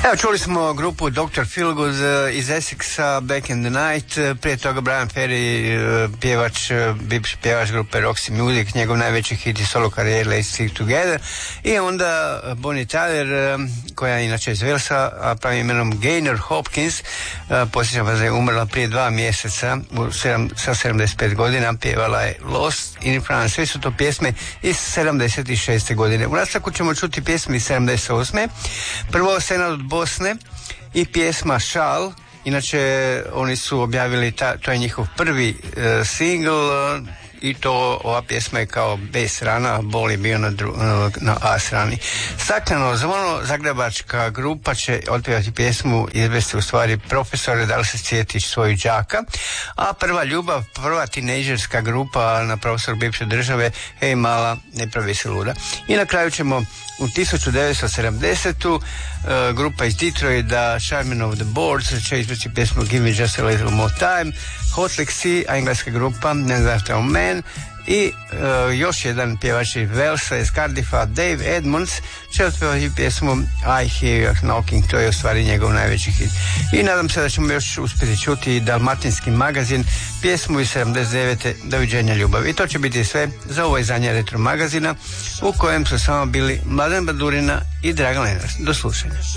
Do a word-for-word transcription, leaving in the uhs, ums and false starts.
Evo, čuli smo grupu doktor Feelgood iz Essexa, Back in the Night, prije toga Brian Ferry, pjevač, bivši pjevač grupe Roxy Music, njegov najveći hit i solo karijere Let's Stick Together, i onda Bonnie Tyler, koja je inače iz Walesa, a pravim imenom Gaynor Hopkins, posjećam vas da je umrla prije dva mjeseca, sa sedamdeset pet godina, pjevala je Lost in France. Sve su to pjesme iz sedamdeset šeste godine. U nastavku ćemo čuti pjesme iz sedamdeset osme. Prvo Senat od Bosne i pjesma Šal. Inače, oni su objavili, ta, to je njihov prvi uh, single, uh, i to ova pjesma je kao B strana, Bol je bio na, dru, na A strani. Stakleno zvono, zagrebačka grupa će otpjevati pjesmu, izvesti u stvari Profesore, da li se sjetiš svoju đaka, a prva ljubav, prva tinejdžerska grupa na Profesor bivše države, Hej mala, ne pravi se luda. I na kraju ćemo u tisuću devetsto sedamdesetu. Uh, grupa iz Detroita, Charmin of the Boards, će izvesti pjesmu Give me just a little more time. Hot Like Sea, engleska grupa, Neanderthal Man, i uh, još jedan pjevač iz Walesa, iz Cardiffa, Dave Edmonds, će otpjevati pjesmu I Hear You Knocking, to je u stvari njegov najveći hit. I nadam se da ćemo još uspjeti čuti Dalmatinski magazin, pjesmu iz sedamdeset devete. Doviđenja ljubavi. I to će biti sve za ovo izdanje Retro magazina, u kojem su samo bili Mladen Badurina i Dragan Lenars. Do slušanja.